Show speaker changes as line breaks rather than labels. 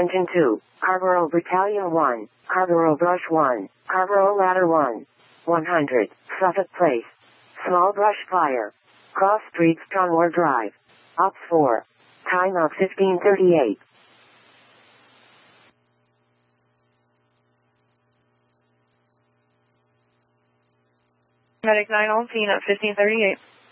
Engine 2, Carrboro Battalion 1, Carrboro Brush 1, Carrboro Ladder 1. 100, Suffolk Place. Small brush fire. Cross Street Strongmoor Drive. Ops 4. Time of 15:38.
Medic 9 on scene at 15:38.